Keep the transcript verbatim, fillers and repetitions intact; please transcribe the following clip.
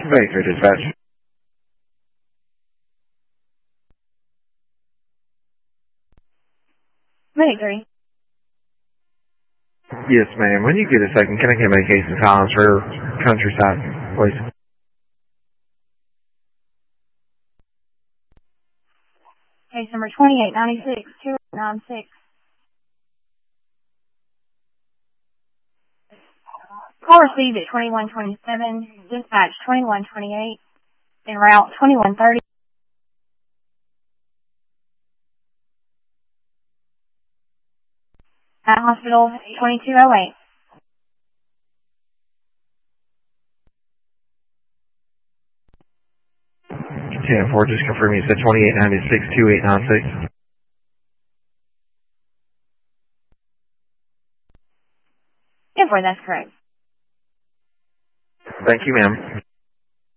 Baker Dispatch. Bakery. Yes, ma'am. When you get a second, can I get my case of Collins for Countryside, please? Case number twenty-eight ninety-six, two eight nine six. Call received at twenty-one twenty-seven, dispatch twenty-one twenty-eight, en route twenty-one thirty. At hospital twenty-two oh eight. ten four, just confirm you said twenty-eight ninety-six, two eight nine six. ten four, that's correct. Thank you, ma'am.